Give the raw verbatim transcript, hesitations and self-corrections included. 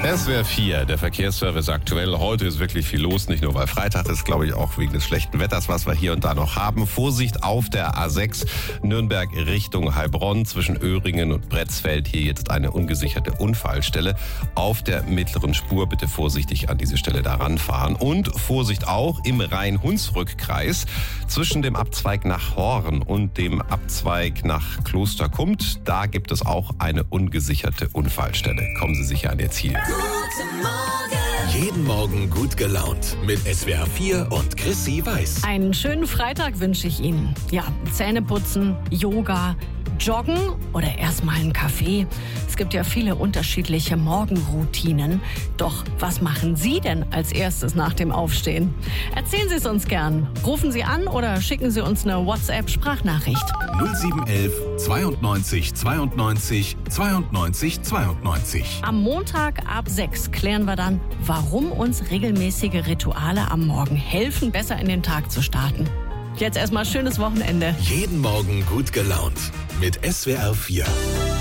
S W R vier, der Verkehrsservice aktuell. Heute ist wirklich viel los, nicht nur weil Freitag ist, glaube ich auch wegen des schlechten Wetters, was wir hier und da noch haben. Vorsicht auf der A sechs, Nürnberg Richtung Heilbronn, zwischen Öhringen und Bretzfeld. Hier jetzt eine ungesicherte Unfallstelle. Auf der mittleren Spur bitte vorsichtig an diese Stelle da ranfahren. Und Vorsicht auch im Rhein-Hunsrück-Kreis zwischen dem Abzweig nach Horn und dem Abzweig nach Klosterkummt. Da gibt es auch eine ungesicherte Unfallstelle. Kommen Sie sicher an Ihr Ziel. Guten Morgen. Jeden Morgen gut gelaunt mit S W R vier und Chrissy Weiß. Einen schönen Freitag wünsche ich Ihnen. Ja, Zähne putzen, Yoga, Joggen oder erstmal einen Kaffee. Es gibt ja viele unterschiedliche Morgenroutinen. Doch was machen Sie denn als erstes nach dem Aufstehen? Erzählen Sie es uns gern. Rufen Sie an oder schicken Sie uns eine WhatsApp-Sprachnachricht. null sieben eins eins zweiundneunzig zweiundneunzig zweiundneunzig zweiundneunzig. Am Montag ab sechs klären wir dann, warum uns regelmäßige Rituale am Morgen helfen, besser in den Tag zu starten. Jetzt erstmal schönes Wochenende. Jeden Morgen gut gelaunt mit S W R vier.